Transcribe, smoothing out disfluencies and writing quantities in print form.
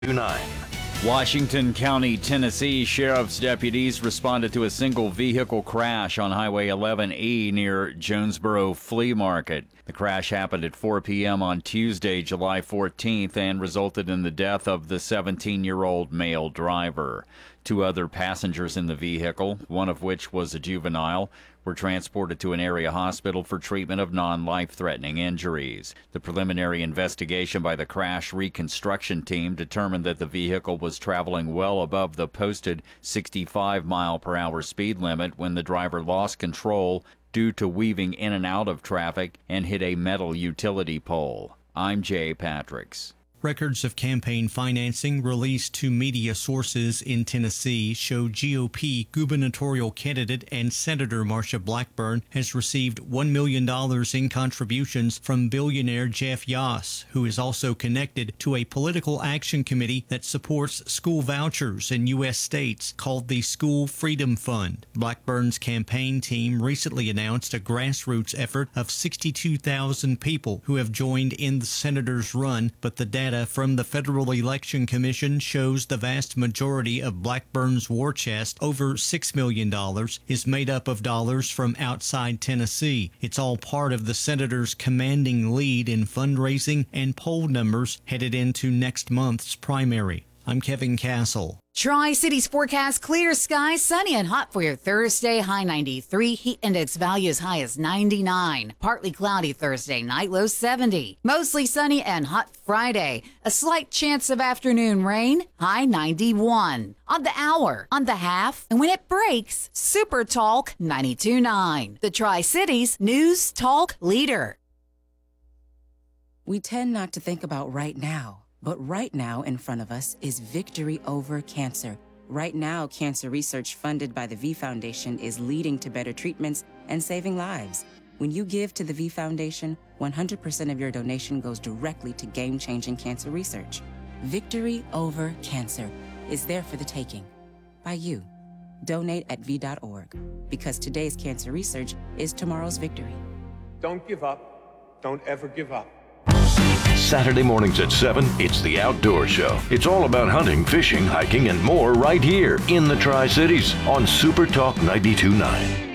9. Washington County, Tennessee Sheriff's deputies responded to a single vehicle crash on Highway 11E near Jonesboro Flea Market. The crash happened at 4 p.m. on Tuesday, July 14th, and resulted in the death of the 17-year-old male driver. 2 other passengers in the vehicle, one of which was a juvenile, were transported to an area hospital for treatment of non-life-threatening injuries. The preliminary investigation by the crash reconstruction team determined that the vehicle was traveling well above the posted 65-mile-per-hour speed limit when the driver lost control due to weaving in and out of traffic and hit a metal utility pole. I'm Jay Patricks. Records of campaign financing released to media sources in Tennessee show GOP gubernatorial candidate and Senator Marsha Blackburn has received $1 million in contributions from billionaire Jeff Yass, who is also connected to a political action committee that supports school vouchers in U.S. states called the School Freedom Fund. Blackburn's campaign team recently announced a grassroots effort of 62,000 people who have joined in the senator's run, but the data from the Federal Election Commission shows the vast majority of Blackburn's war chest, over $6 million, is made up of dollars from outside Tennessee. It's all part of the senator's commanding lead in fundraising and poll numbers headed into next month's primary. I'm Kevin Castle. Tri-Cities forecast: clear skies, sunny and hot for your Thursday. High 93. Heat index value as high as 99. Partly cloudy Thursday night, low 70. Mostly sunny and hot Friday. A slight chance of afternoon rain. High 91. On the hour, on the half, and when it breaks, Super Talk 92.9. The Tri-Cities News Talk leader. We tend not to think about right now. But right now in front of us is victory over cancer. Right now, cancer research funded by the V Foundation is leading to better treatments and saving lives. When you give to the V Foundation, 100% of your donation goes directly to game-changing cancer research. Victory over cancer is there for the taking. By you. Donate at V.org. Because today's cancer research is tomorrow's victory. Don't give up. Don't ever give up. Saturday mornings at 7, it's The Outdoor Show. It's all about hunting, fishing, hiking, and more right here in the Tri-Cities on Super Talk 92.9.